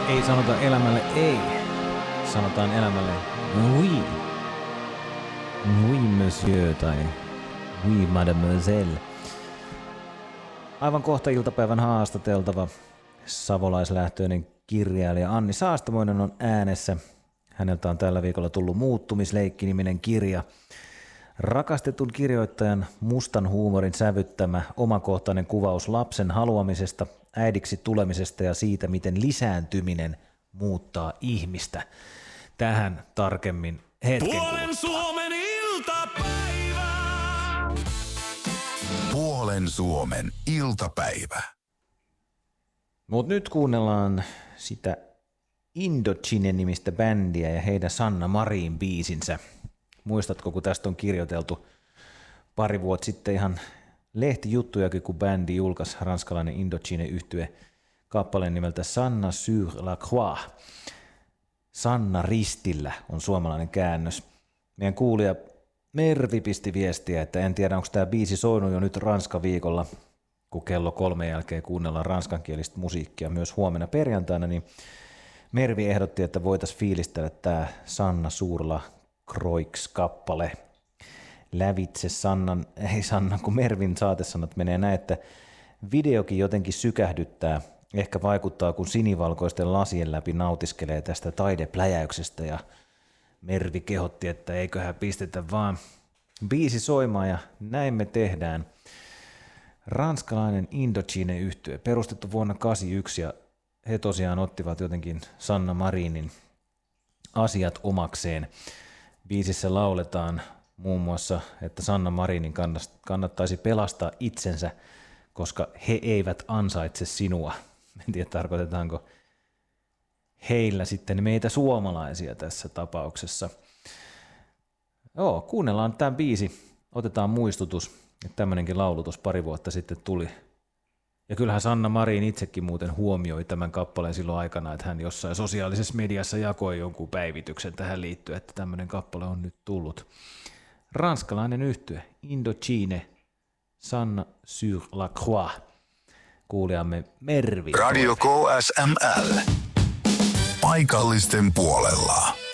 Ei sanota elämälle ei, sanotaan elämälle oui. Oui monsieur tai oui mademoiselle. Aivan kohta iltapäivän haastateltava savolaislähtöinen kirjailija Anni Saastamoinen on äänessä. Häneltä on tällä viikolla tullut Muuttumisleikki-niminen kirja. Rakastetun kirjoittajan mustan huumorin sävyttämä omakohtainen kuvaus lapsen haluamisesta, äidiksi tulemisesta ja siitä, miten lisääntyminen muuttaa ihmistä. Tähän tarkemmin hetken kuluttua. Suomen iltapäivä. Puolen Suomen iltapäivä. Mut nyt kuunnellaan sitä Indochine-nimistä bändiä ja heidän Sanna Marin biisinsä. Muistatko, kun tästä on kirjoiteltu pari vuotta sitten ihan lehtijuttujakin, kun bändi julkaisi ranskalainen Indochine-yhtye kappaleen nimeltä Sanna sur la croix. Sanna ristillä on suomalainen käännös. Meidän kuulija Mervi pisti viestiä, että en tiedä, onko tämä biisi soinut jo nyt Ranska-viikolla, kun kello 3 jälkeen kuunnellaan ranskankielistä musiikkia myös huomenna perjantaina, niin Mervi ehdotti, että voitaisiin fiilistellä tämä Sanna Suurla Croix-kappale lävitse Sannan, kun Mervin saatesanat menee näin, että videokin jotenkin sykähdyttää, ehkä vaikuttaa, kun sinivalkoisten lasien läpi nautiskelee tästä taidepläjäyksestä ja Mervi kehotti, että eiköhän pistetä vaan biisi soimaan ja näin me tehdään. Ranskalainen Indochine-yhtye, perustettu vuonna 1981 ja he tosiaan ottivat jotenkin Sanna Marinin asiat omakseen. Biisissä lauletaan muun muassa, että Sanna Marinin kannattaisi pelastaa itsensä, koska he eivät ansaitse sinua. En tiedä, tarkoitetaanko heillä sitten meitä suomalaisia tässä tapauksessa. Joo, kuunnellaan tämä biisi, otetaan muistutus, että tämmöinenkin laulutus pari vuotta sitten tuli. Ja kyllähän Sanna Marin itsekin muuten huomioi tämän kappaleen silloin aikana, että hän jossain sosiaalisessa mediassa jakoi jonkun päivityksen tähän liittyen, että tämmöinen kappale on nyt tullut. Ranskalainen yhtye, Indochine, Sanna sur la croix. Kuulijamme Mervi. Radio KSML. Paikallisten puolella.